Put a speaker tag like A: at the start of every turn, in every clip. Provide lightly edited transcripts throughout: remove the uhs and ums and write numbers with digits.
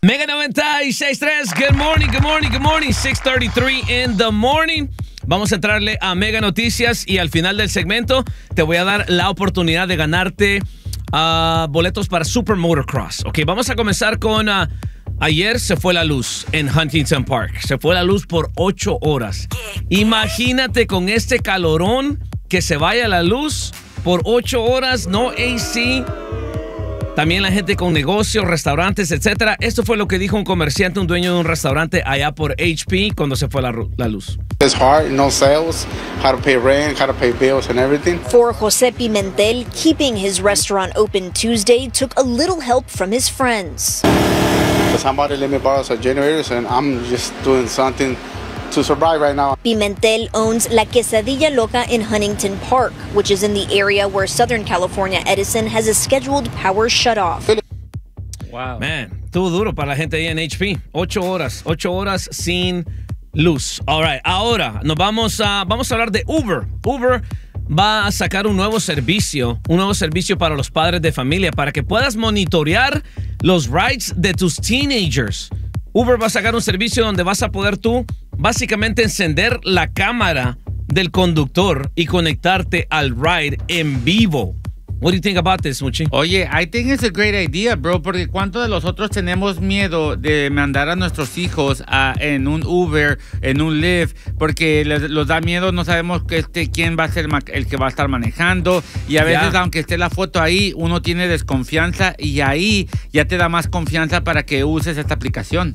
A: Mega 96.3, good morning, good morning, good morning. 6:33 in the morning. Vamos a entrarle a Mega Noticias y al final del segmento te voy a dar la oportunidad de ganarte boletos para Super Motocross. Ok, vamos a comenzar con... ayer se fue la luz en Huntington Park. Se fue la luz por 8 horas. Imagínate con este calorón que se vaya la luz por 8 horas, no AC. También la gente con negocios, restaurantes, etcétera. Esto fue lo que dijo un comerciante, un dueño de un restaurante allá por HP cuando se fue la luz.
B: It's hard, no sales, how to pay rent, how to pay bills and everything.
C: For Jose Pimentel, keeping his restaurant open Tuesday took a little help from his friends.
B: Somebody let me borrow some generators and I'm just doing something to survive right now.
C: Pimentel owns La Quesadilla Loca in Huntington Park, which is in the area where Southern California Edison has a scheduled power shutoff.
A: Wow. Man, estuvo duro para la gente ahí en HP. 8 horas sin luz. All right, ahora nos vamos a hablar de Uber. Uber va a sacar un nuevo servicio para los padres de familia, para que puedas monitorear los rides de tus teenagers. Uber va a sacar un servicio donde vas a poder tú básicamente encender la cámara del conductor y conectarte al ride en vivo. What do you think about this, Muchi?
D: Oye, I think it's a great idea, bro, porque ¿cuántos de nosotros tenemos miedo de mandar a nuestros hijos en un Uber, en un Lyft? Porque los da miedo, no sabemos quién va a ser el que va a estar manejando. Y a veces, aunque esté la foto ahí, uno tiene desconfianza y ahí ya te da más confianza para que uses esta aplicación.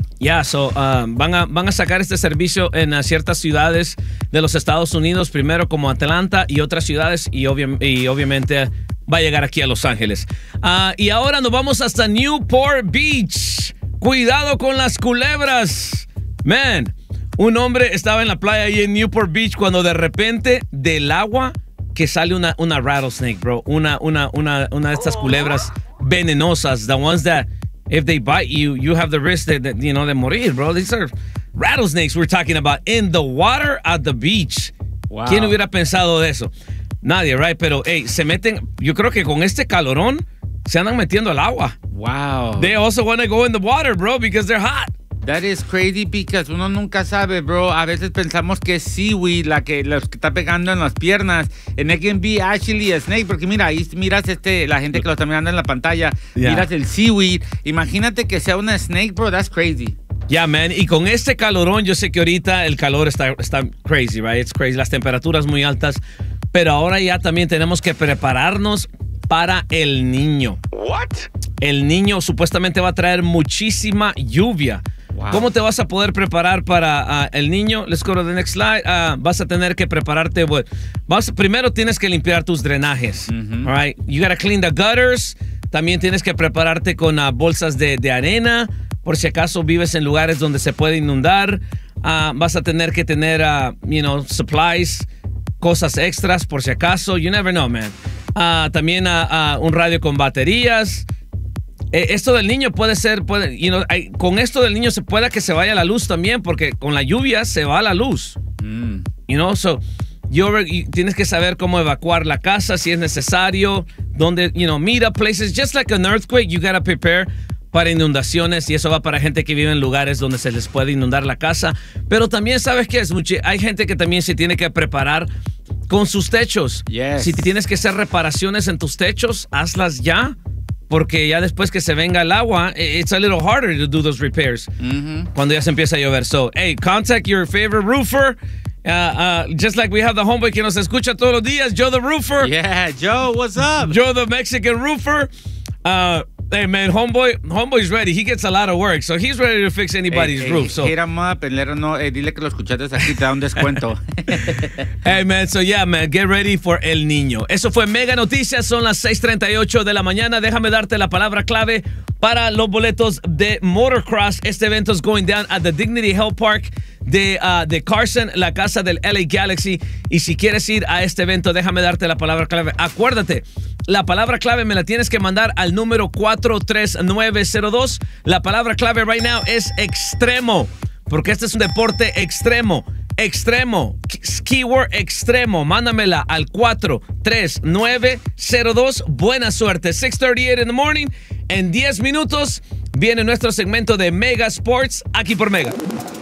A: Van a sacar este servicio en ciertas ciudades de los Estados Unidos, primero como Atlanta y otras ciudades, y obviamente va a llegar aquí a Los Ángeles. Y ahora nos vamos hasta Newport Beach. Cuidado con las culebras. Man, un hombre estaba en la playa ahí en Newport Beach cuando de repente del agua que sale una rattlesnake, bro. Una de estas culebras venenosas. The ones that if they bite you, you have the risk de morir, bro. These are rattlesnakes we're talking about in the water at the beach. Wow. ¿Quién hubiera pensado de eso? Nadie, right? Pero, se meten, yo creo que con este calorón se andan metiendo al agua.
D: Wow.
A: They also want to go in the water, bro, because they're hot.
D: That is crazy because uno nunca sabe, bro. A veces pensamos que es seaweed los que está pegando en las piernas. And it can be actually a snake. Porque mira, ahí miras la gente que lo está mirando en la pantalla. Yeah. Miras el seaweed. Imagínate que sea una snake, bro. That's crazy.
A: Yeah, man. Y con este calorón, yo sé que ahorita el calor está crazy, right? It's crazy. Las temperaturas muy altas. Pero ahora ya también tenemos que prepararnos para el niño.
E: What?
A: El niño supuestamente va a traer muchísima lluvia. Wow. ¿Cómo te vas a poder preparar para el niño? Let's go to the next slide. Vas a tener que prepararte. Primero tienes que limpiar tus drenajes. Mm-hmm. All right? You gotta clean the gutters. También tienes que prepararte con bolsas de arena. Por si acaso vives en lugares donde se puede inundar. Vas a tener que tener, supplies, cosas extras por si acaso. You never know, man. También un radio con baterías. Esto del niño puede ser, con esto del niño se puede que se vaya la luz también, porque con la lluvia se va la luz. Tienes que saber cómo evacuar la casa si es necesario. Donde, meet up places. Just like an earthquake, you gotta prepare para inundaciones, y eso va para gente que vive en lugares donde se les puede inundar la casa. Pero también, ¿sabes qué es? Hay gente que también se tiene que preparar con sus techos.
D: Yes.
A: Si tienes que hacer reparaciones en tus techos, hazlas ya, porque ya después que se venga el agua, it's a little harder to do those repairs. Mm-hmm. Cuando ya se empieza a llover. So, contact your favorite roofer. Just like we have the homeboy que nos escucha todos los días, Joe the Roofer.
D: Yeah, Joe, what's up?
A: Joe the Mexican Roofer. Hey, man, homeboy's ready. He gets a lot of work, so he's ready to fix anybody's roof. So
D: hit him up and let him know. Dile que lo escuchaste aquí, te da un descuento.
A: Hey, man, so yeah, man, get ready for El Niño. Eso fue Mega Noticias, son las 6:38 de la mañana. Déjame darte la palabra clave para los boletos de Motocross. Este evento es going down at the Dignity Health Park de Carson, la casa del LA Galaxy. Y si quieres ir a este evento, déjame darte la palabra clave. Acuérdate, la palabra clave me la tienes que mandar al número 43902. La palabra clave right now es extremo, porque este es un deporte extremo. Extremo, keyword extremo. Mándamela al 43902. Buena suerte. 6:38 in the morning. En 10 minutos viene nuestro segmento de Mega Sports aquí por Mega.